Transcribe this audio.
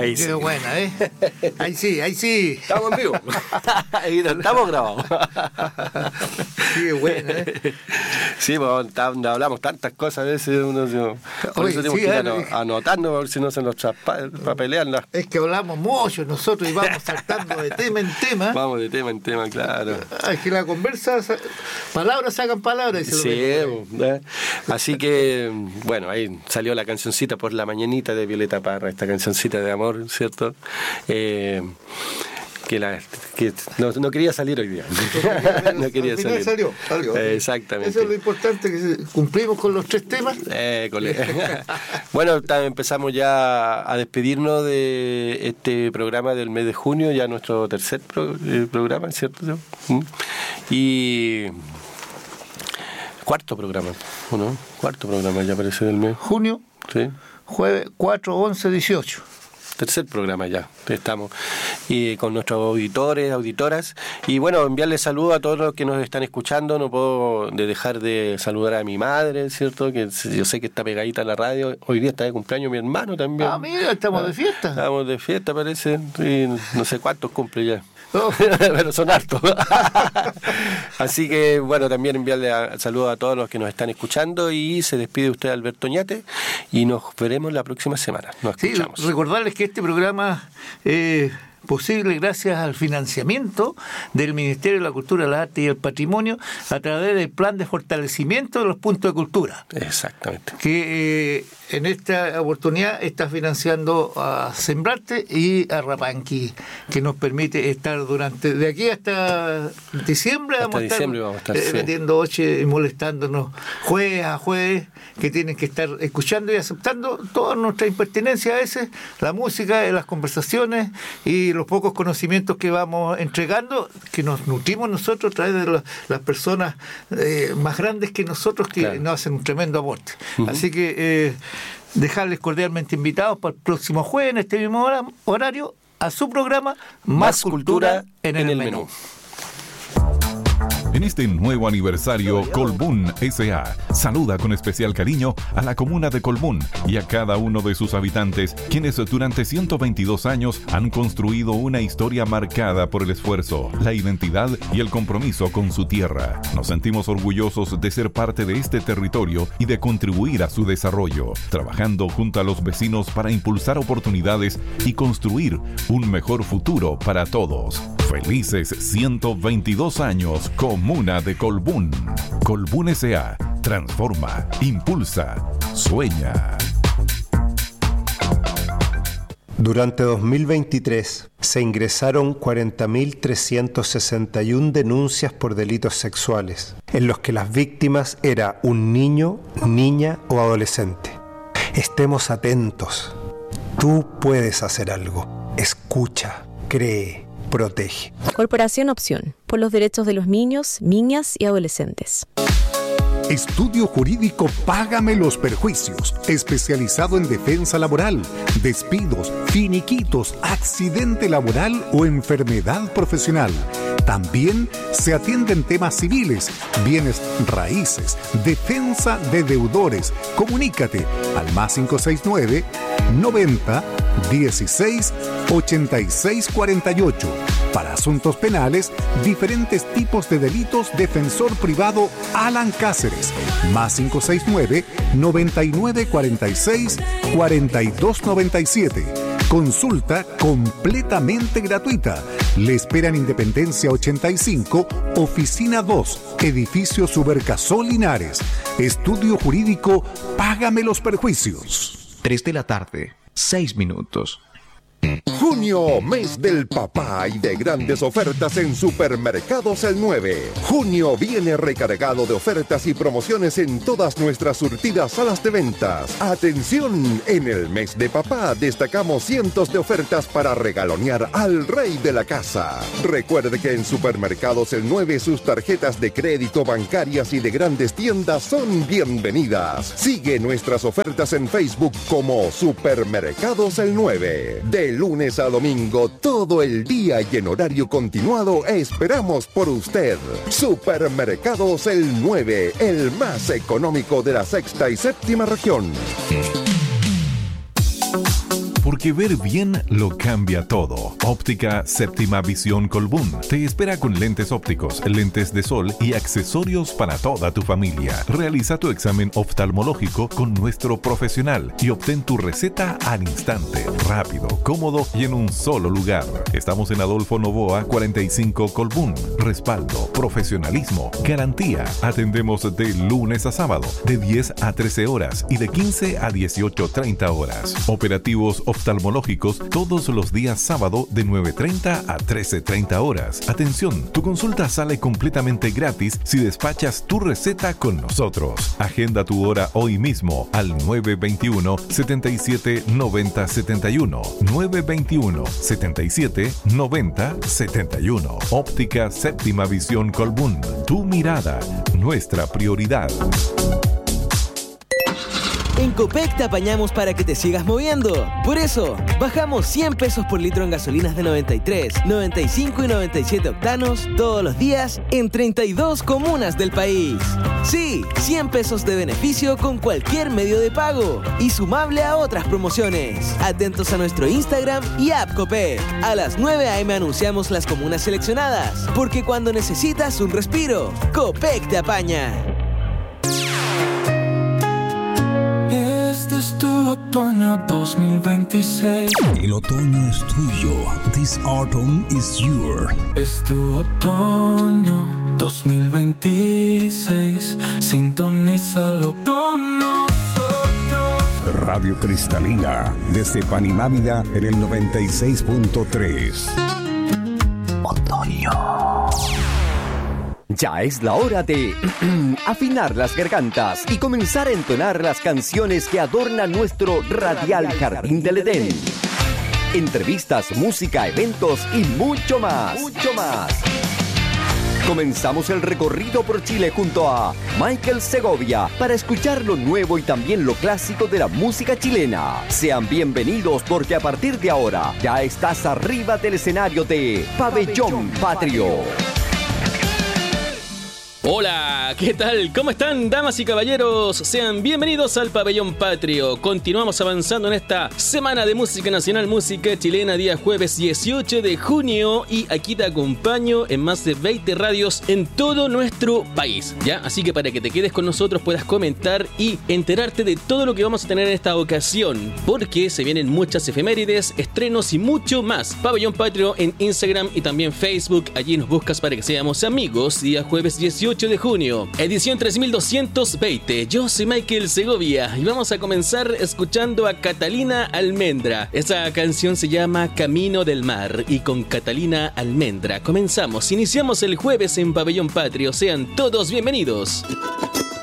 Ahí sí. Qué buena, ¿eh? Ahí sí. Estamos en vivo. Estamos grabados. Qué buena, ¿eh? Sí, pues, hablamos tantas cosas a veces. Por eso tenemos que ir anotando, a ver si no se nos papelean las... Es que hablamos mucho nosotros y vamos saltando de tema en tema. Vamos de tema en tema, claro. Es que la conversa, palabras sacan palabras. Sí, así que, bueno, ahí salió la cancioncita Por la Mañanita de Violeta Parra, esta cancioncita de amor, ¿cierto? Que no quería salir hoy día. No quería salir. Salió. Exactamente. Eso es lo importante, que cumplimos con los 3 temas. Bueno, empezamos ya a despedirnos de este programa del mes de junio, ya nuestro tercer programa, ¿cierto? Y cuarto programa, ¿o no? Cuarto programa ya parece del mes. Junio, sí. Jueves 4, 11, 18. Tercer programa ya, estamos y con nuestros auditores, auditoras, y bueno, enviarles saludos a todos los que nos están escuchando. No puedo dejar de saludar a mi madre, ¿cierto? Que yo sé que está pegadita a la radio. Hoy día está de cumpleaños mi hermano también. Mira, estamos de fiesta. Estamos de fiesta, parece, y no sé cuántos cumple ya. Pero son hartos. Así que bueno, también enviarle saludos a todos los que nos están escuchando, y se despide usted Alberto Oñate y nos veremos la próxima semana. Nos escuchamos. Recordarles que este programa posible gracias al financiamiento del Ministerio de la Cultura, las Artes y el Patrimonio a través del Plan de Fortalecimiento de los Puntos de Cultura. Exactamente. Que en esta oportunidad está financiando a Sembrarte y a Rapanqui, que nos permite estar de aquí hasta diciembre, vamos a estar metiendo oche y molestándonos jueves a jueves, que tienen que estar escuchando y aceptando toda nuestra impertinencia a veces, la música, las conversaciones y los pocos conocimientos que vamos entregando, que nos nutrimos nosotros a través de las personas más grandes que nosotros, que nos hacen un tremendo aporte. Así que dejarles cordialmente invitados para el próximo jueves en este mismo horario a su programa Más Cultura en el Menú. En este nuevo aniversario, Colbún S.A. saluda con especial cariño a la comuna de Colbún y a cada uno de sus habitantes, quienes durante 122 años han construido una historia marcada por el esfuerzo, la identidad y el compromiso con su tierra. Nos sentimos orgullosos de ser parte de este territorio y de contribuir a su desarrollo, trabajando junto a los vecinos para impulsar oportunidades y construir un mejor futuro para todos. Felices 122 años, Comuna de Colbún. Colbún S.A. transforma, impulsa, sueña. Durante 2023 se ingresaron 40.361 denuncias por delitos sexuales, en los que las víctimas era un niño, niña o adolescente. Estemos atentos. Tú puedes hacer algo. Escucha, cree, protege. Corporación Opción, por los derechos de los niños, niñas y adolescentes. Estudio Jurídico Págame los Perjuicios, especializado en defensa laboral, despidos, finiquitos, accidente laboral o enfermedad profesional. También se atienden temas civiles, bienes raíces, defensa de deudores. Comunícate al +569 90 16 86 48. Para asuntos penales, diferentes tipos de delitos, defensor privado Alan Cáceres, +569 99 46 42 97. Consulta completamente gratuita. Le esperan Independencia 85, Oficina 2, Edificio Subercasol Linares. Estudio Jurídico Págame los Perjuicios. 3:06 p.m. Junio, mes del papá y de grandes ofertas en Supermercados El 9. Junio viene recargado de ofertas y promociones en todas nuestras surtidas salas de ventas. Atención, en el mes de papá destacamos cientos de ofertas para regalonear al rey de la casa. Recuerde que en Supermercados El 9 sus tarjetas de crédito, bancarias y de grandes tiendas son bienvenidas. Sigue nuestras ofertas en Facebook como Supermercados El 9. De lunes a domingo, todo el día y en horario continuado, esperamos por usted. Supermercados El 9, el más económico de la sexta y séptima región. porque ver bien lo cambia todo. Óptica Séptima Visión Colbún te espera con lentes ópticos, lentes de sol y accesorios para toda tu familia. Realiza tu examen oftalmológico con nuestro profesional y obtén tu receta al instante, rápido, cómodo y en un solo lugar. Estamos en Adolfo Noboa 45 Colbún. Respaldo, profesionalismo, garantía. Atendemos de lunes a sábado de 10 a 13 horas y de 15 a 18:30 horas. Operativos oftalmológicos todos los días sábado de 9:30 a 13:30 horas. Atención, tu consulta sale completamente gratis si despachas tu receta con nosotros. Agenda tu hora hoy mismo al 921 77 90 71. 921 77 90 71. Óptica Séptima Visión Colbún. Tu mirada, nuestra prioridad. En Copec te apañamos para que te sigas moviendo. Por eso, bajamos 100 pesos por litro en gasolinas de 93, 95 y 97 octanos todos los días en 32 comunas del país. Sí, 100 pesos de beneficio con cualquier medio de pago y sumable a otras promociones. Atentos a nuestro Instagram y app Copec. A las 9 a.m. anunciamos las comunas seleccionadas, porque cuando necesitas un respiro, Copec te apaña. Este es tu otoño 2026. El otoño es tuyo. This autumn is yours. Es tu otoño 2026. Sintonízalo con nosotros. Radio Cristalina, desde Panimávida en el 96.3. Otoño. Ya es la hora de afinar las gargantas y comenzar a entonar las canciones que adornan nuestro radial Jardín del Edén. Entrevistas, música, eventos y mucho más. Comenzamos el recorrido por Chile junto a Michael Segovia para escuchar lo nuevo y también lo clásico de la música chilena. Sean bienvenidos porque a partir de ahora ya estás arriba del escenario de Pabellón Patrio. Hola, ¿qué tal? ¿Cómo están, damas y caballeros? Sean bienvenidos al Pabellón Patrio. Continuamos avanzando en esta semana de música nacional, música chilena, día jueves 18 de junio. Y aquí te acompaño en más de 20 radios en todo nuestro país, ¿ya? Así que para que te quedes con nosotros puedas comentar y enterarte de todo lo que vamos a tener en esta ocasión, porque se vienen muchas efemérides, estrenos y mucho más. Pabellón Patrio en Instagram y también Facebook. Allí nos buscas para que seamos amigos. Día jueves 18 de junio, edición 3220. Yo soy Michael Segovia y vamos a comenzar escuchando a Catalina Almendra. Esa canción se llama Camino del Mar y con Catalina Almendra comenzamos. Iniciamos el jueves en Pabellón Patrio. Sean todos bienvenidos.